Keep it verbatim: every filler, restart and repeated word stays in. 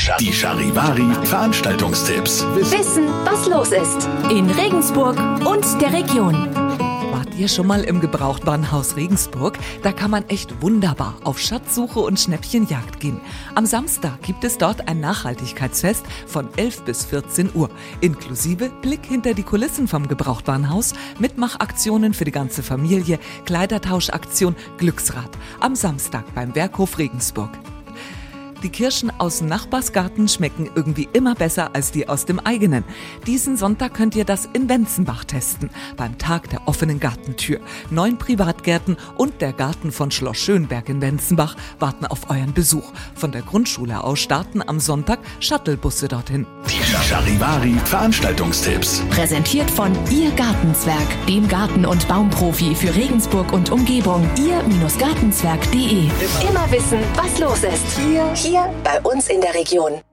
Die Charivari Veranstaltungstipps. Wissen, was los ist in Regensburg und der Region. Wart ihr schon mal im Gebrauchtwarenhaus Regensburg? Da kann man echt wunderbar auf Schatzsuche und Schnäppchenjagd gehen. Am Samstag gibt es dort ein Nachhaltigkeitsfest von elf bis vierzehn Uhr. Inklusive Blick hinter die Kulissen vom Gebrauchtwarenhaus, Mitmachaktionen für die ganze Familie, Kleidertauschaktion, Glücksrad. Am Samstag beim Werkhof Regensburg. Die Kirschen aus dem Nachbarsgarten schmecken irgendwie immer besser als die aus dem eigenen. Diesen Sonntag könnt ihr das in Wenzenbach testen, beim Tag der offenen Gartentür. Neun Privatgärten und der Garten von Schloss Schönberg in Wenzenbach warten auf euren Besuch. Von der Grundschule aus starten am Sonntag Shuttlebusse dorthin. Die Charivari Veranstaltungstipps. Präsentiert von Ihr Gartenzwerg, dem Garten- und Baumprofi für Regensburg und Umgebung. ihr-gartenzwerg punkt de. Immer wissen, was los ist. Hier, hier bei uns in der Region.